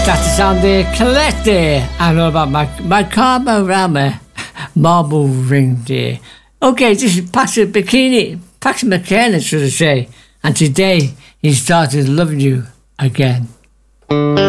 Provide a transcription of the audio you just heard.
That's the sound there, Colette there. I know about my karma around my marble ring there. Okay, this is Patrick McKenna, should I say. And today he started loving you again.